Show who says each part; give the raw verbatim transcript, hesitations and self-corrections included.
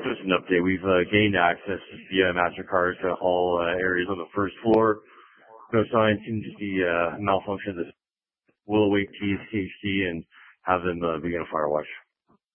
Speaker 1: Just an update. We've uh, gained access via MasterCard to all uh, areas on the first floor. No signs seem to be uh, malfunction. We'll await T C H D and have them uh, begin a fire watch.